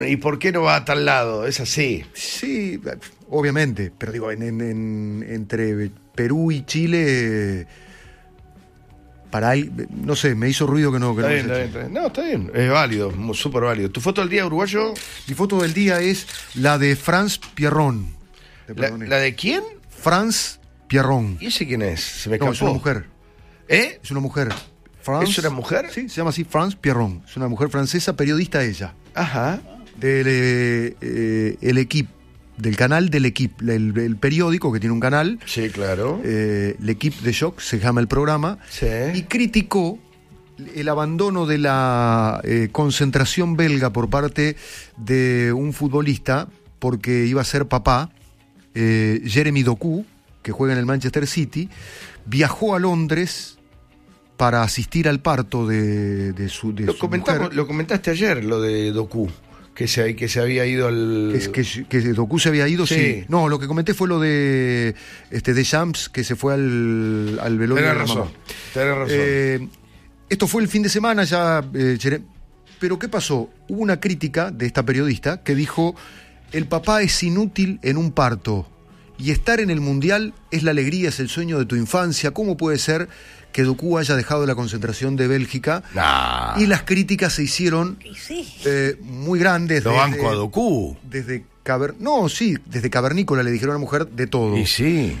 ¿Y por qué no va a tal lado? Es así. Sí, obviamente, pero digo, entre Perú y Chile, para ahí, no sé, me hizo ruido que no. Está bien, está bien. No, está bien, es válido, súper válido. ¿Tu foto del día, uruguayo? Mi foto del día es la de Franz Pierron. ¿La de quién? Franz Pierron. ¿Y ese quién es? Se me No, escapó. es una mujer. ¿Eh? Es una mujer. ¿Es una mujer? Sí, se llama así, Franz Pierron. Es una mujer francesa, periodista ella. Ajá. Del El Equipe, del canal del Equipe, el periódico que tiene un canal. Sí, claro. L'Equipe de Shock se llama el programa. Sí. Y criticó el abandono de la concentración belga por parte de un futbolista porque iba a ser papá, Jeremy Doku, que juega en el Manchester City, viajó a Londres para asistir al parto de su mujer. Lo comentaste ayer, lo de Doku, que se había ido al... Que Doku se había ido, sí. No, lo que comenté fue lo de Deschamps, que se fue al velorio de la mamá. Tenés razón. Esto fue el fin de semana ya, pero ¿qué pasó? Hubo una crítica de esta periodista que dijo: el papá es inútil en un parto y estar en el Mundial es la alegría, es el sueño de tu infancia. ¿Cómo puede ser que Doku haya dejado la concentración de Bélgica? Nah. Y las críticas se hicieron muy grandes. Lo banco a Doku. Desde cavernícola le dijeron a la mujer de todo. Y sí.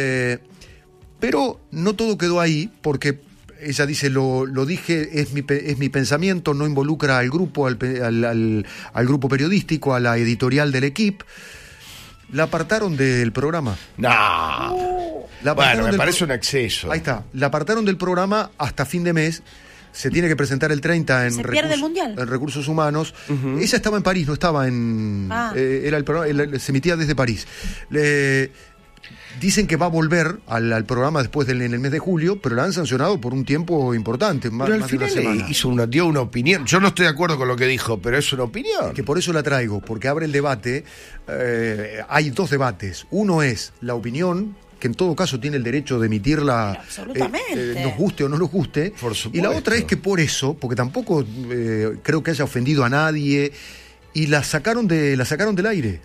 Pero no todo quedó ahí, porque ella dice, lo dije, es mi pensamiento, no involucra al grupo, al grupo periodístico, a la editorial del Equipe. La apartaron del programa. No. Bueno, me parece un exceso. Ahí está. La apartaron del programa hasta fin de mes. Se tiene que presentar el 30 en Recursos Humanos. Uh-huh. Ella estaba en París, no estaba en... era el programa, se emitía desde París. Dicen que va a volver al programa después en el mes de julio, pero la han sancionado por un tiempo importante, más de una semana. Dio una opinión. Yo no estoy de acuerdo con lo que dijo, pero es una opinión. Que por eso la traigo, porque abre el debate. Hay dos debates. Uno es la opinión, que en todo caso tiene el derecho de emitirla, absolutamente, nos guste o no nos guste. Por supuesto. Y la otra es que por eso, porque tampoco creo que haya ofendido a nadie, y la sacaron del aire.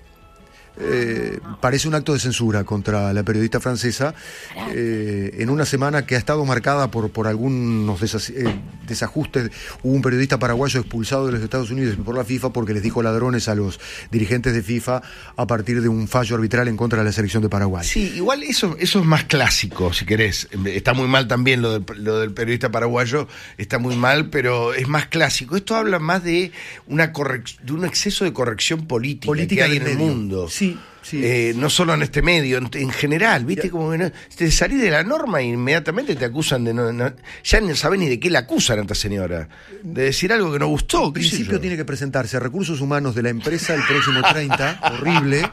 Parece un acto de censura contra la periodista francesa, en una semana que ha estado marcada por algunos desajustes. Hubo un periodista paraguayo expulsado de los Estados Unidos por la FIFA porque les dijo ladrones a los dirigentes de FIFA a partir de un fallo arbitral en contra de la selección de Paraguay. Sí, igual eso es más clásico, si querés. Está muy mal también lo del periodista paraguayo, está muy mal, pero es más clásico. Esto habla más de un exceso de corrección política que hay en el mundo. Sí. No solo en este medio, en general, ¿viste? Como que te salís de la norma e inmediatamente te acusan de ya no sabés ni de qué la acusan a esta señora. De decir algo que no gustó. En principio tiene que presentarse a Recursos Humanos de la empresa el próximo 30, horrible.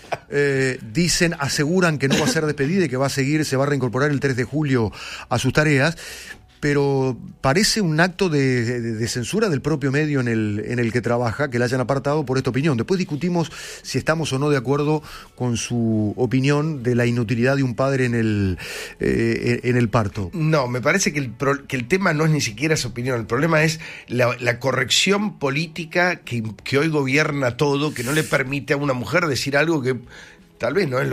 Aseguran que no va a ser despedida y que va a seguir, se va a reincorporar el 3 de julio a sus tareas. Pero parece un acto de censura del propio medio en el que trabaja, que la hayan apartado por esta opinión. Después discutimos si estamos o no de acuerdo con su opinión de la inutilidad de un padre en el parto. No, me parece que el tema no es ni siquiera su opinión. El problema es la corrección política que hoy gobierna todo, que no le permite a una mujer decir algo que tal vez no es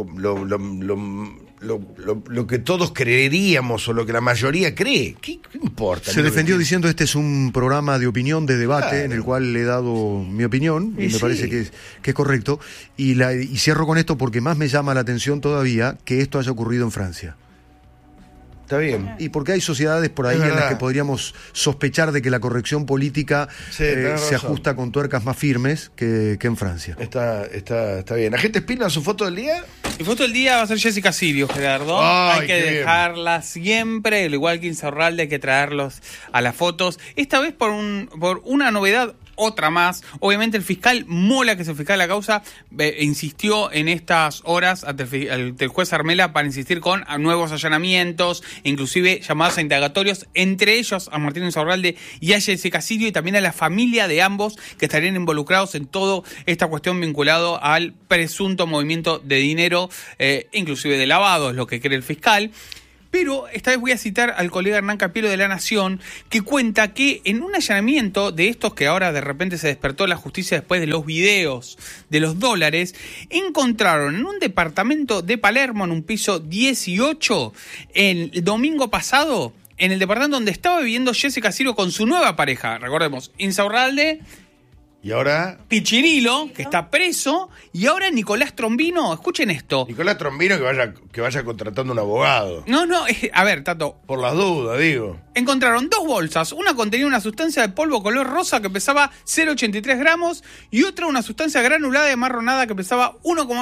lo que todos creeríamos o lo que la mayoría cree. ¿Qué importa? Se defendió diciendo: este es un programa de opinión, de debate, en el cual le he dado mi opinión, y me parece que es correcto. Y cierro con esto porque más me llama la atención todavía que esto haya ocurrido en Francia. Está bien. Y porque hay sociedades por ahí en las que podríamos sospechar de que la corrección política se ajusta con tuercas más firmes que en Francia. Está bien. ¿Agente Espina, su foto del día? Mi foto del día va a ser Jessica Sirio, Gerardo. Hay que dejarla siempre, al igual que Insaurralde, hay que traerlos a las fotos. Esta vez por una novedad, otra más. Obviamente el fiscal Mola, que es el fiscal de la causa, insistió en estas horas ante el juez Armela para insistir con nuevos allanamientos, inclusive llamados a indagatorios, entre ellos a Martín Insaurralde y a Jessica Sirio, y también a la familia de ambos, que estarían involucrados en toda esta cuestión vinculado al presunto movimiento de dinero, inclusive de lavado, es lo que cree el fiscal. pero esta vez voy a citar al colega Hernán Capielo de La Nación, que cuenta que en un allanamiento de estos que ahora de repente se despertó la justicia después de los videos de los dólares, encontraron en un departamento de Palermo, en un piso 18, el domingo pasado, en el departamento donde estaba viviendo Jessica Sirio con su nueva pareja, recordemos, Insaurralde. Y ahora... Pichirilo, que está preso, y ahora Nicolás Trombino, escuchen esto. Nicolás Trombino que vaya contratando un abogado. No, a ver, Tato. Por las dudas, digo. Encontraron 2 bolsas, una contenía una sustancia de polvo color rosa que pesaba 0,83 gramos y otra una sustancia granulada y amarronada que pesaba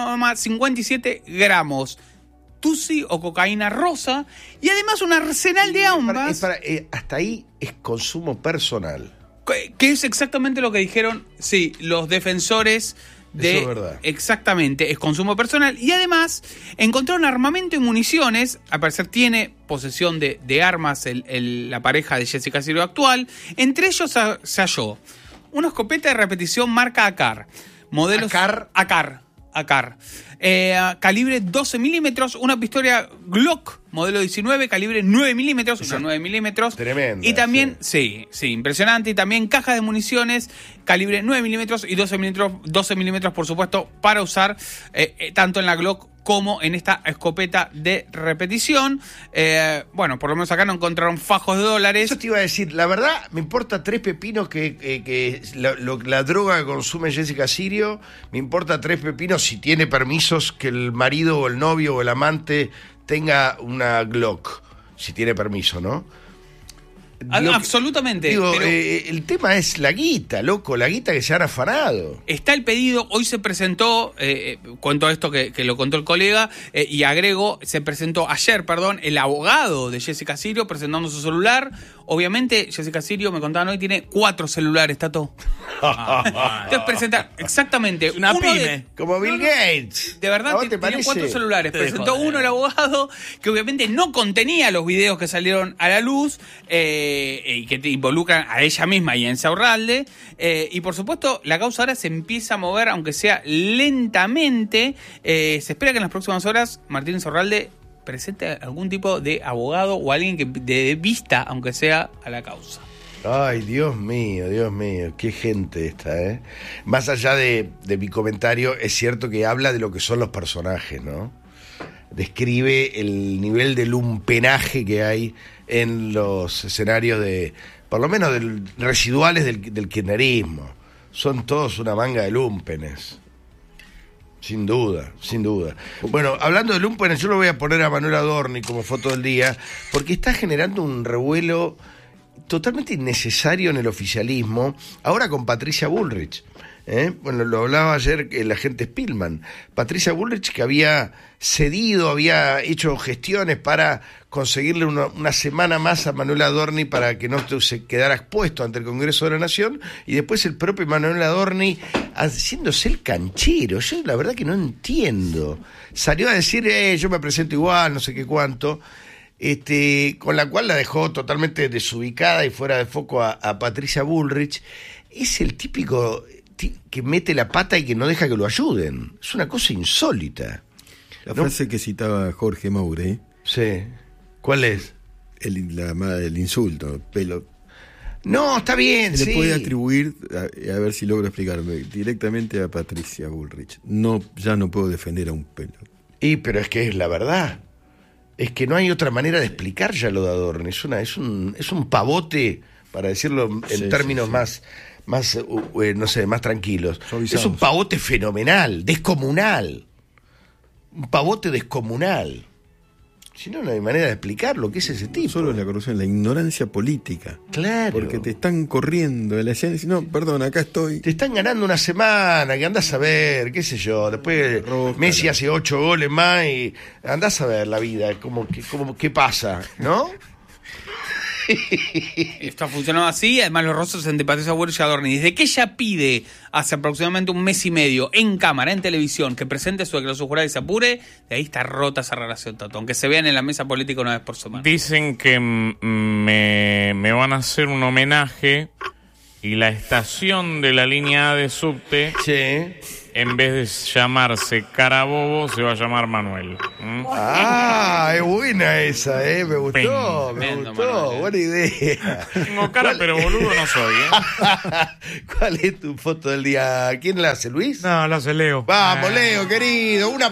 1,57 gramos. Tusi o cocaína rosa y además un arsenal de ambas. Hasta ahí es consumo personal. Que es exactamente lo que dijeron, sí, los defensores de... Eso es verdad. Exactamente, es consumo personal. Y además encontraron armamento y municiones. Al parecer tiene posesión de armas la pareja de Jessica Sirio actual. Entre ellos se halló una escopeta de repetición marca ACAR. Modelos ACAR. Calibre 12 milímetros, una pistola Glock modelo 19, calibre 9 milímetros, una 9 milímetros. Tremenda. Y también, sí, impresionante. Y también cajas de municiones, calibre 9 milímetros y 12 milímetros, por supuesto, para usar tanto en la Glock como en esta escopeta de repetición. Bueno, por lo menos acá no encontraron fajos de dólares. Eso te iba a decir, la verdad, me importa 3 pepinos que la droga que consume Jessica Sirio, me importa 3 pepinos si tiene permisos que el marido o el novio o el amante tenga una Glock, si tiene permiso, ¿no? Absolutamente. Digo, pero el tema es la guita, loco, la guita que se han afanado. Está el pedido, hoy se presentó, cuento esto que lo contó el colega, y agrego, se presentó ayer, el abogado de Jessica Sirio presentando su celular. Obviamente, Jessica Sirio, me contaban hoy, tiene 4 celulares, Tato. Entonces presenta exactamente una pyme. Como Bill Gates. De verdad, tiene 4 celulares. Presentó uno el abogado, que obviamente no contenía los videos que salieron a la luz, y que involucran a ella misma y a Insaurralde. Y por supuesto, la causa ahora se empieza a mover, aunque sea lentamente. Se espera que en las próximas horas Martín Insaurralde presente algún tipo de abogado o alguien que dé vista, aunque sea, a la causa. Ay, Dios mío, qué gente esta, ¿eh? Más allá de mi comentario, es cierto que habla de lo que son los personajes, ¿no? Describe el nivel de lumpenaje que hay en los escenarios por lo menos residuales del kirchnerismo. Son todos una manga de lumpenes. Sin duda. Bueno, hablando de lumpenes, yo lo voy a poner a Manuel Adorni como foto del día, porque está generando un revuelo totalmente innecesario en el oficialismo, ahora con Patricia Bullrich. Bueno, lo hablaba ayer el agente Spillman. Patricia Bullrich, que había cedido, había hecho gestiones para conseguirle una semana más a Manuel Adorni para que no se quedara expuesto ante el Congreso de la Nación, y después el propio Manuel Adorni haciéndose el canchero. Yo la verdad que no entiendo. Salió a decir, yo me presento igual, no sé qué cuánto, con la cual la dejó totalmente desubicada y fuera de foco a Patricia Bullrich. Es el típico que mete la pata y que no deja que lo ayuden. Es una cosa insólita. La frase que citaba Jorge Maure. Sí. ¿Cuál es? El insulto, pelo. No, está bien, Se le puede atribuir, a ver si logro explicarme, directamente a Patricia Bullrich. Ya no puedo defender a un pelo. Pero es que es la verdad. Es que no hay otra manera de explicar ya lo de Adorni. Es un pavote, para decirlo en términos más no sé, más tranquilos. Suavizados. Es un pavote fenomenal, descomunal. Un pavote descomunal. Si no, no hay manera de explicar lo que es ese tipo. Solo la corrupción, la ignorancia política. Claro. Porque te están corriendo de la escena y dicen, no, perdón, acá estoy. Te están ganando una semana, que andás a ver, qué sé yo. Después Messi hace 8 goles más y andás a ver la vida, qué pasa, ¿no? Esto ha funcionado así. Además, los rostros entre Patricia Bullrich y Adorni, desde que ella pide hace aproximadamente un mes y medio en cámara, en televisión, que presente su declaración jurada y se apure, de ahí está rota esa relación, Tato, aunque se vean en la mesa política una vez por semana. Dicen que me van a hacer un homenaje y la estación de la línea A de subte en vez de llamarse Carabobo, se va a llamar Manuel. Ah, es buena esa, me gustó, buena idea. Tengo cara, pero boludo no soy, ¿Cuál es tu foto del día? ¿Quién la hace, Luis? No, lo hace Leo. Vamos, Leo, querido, una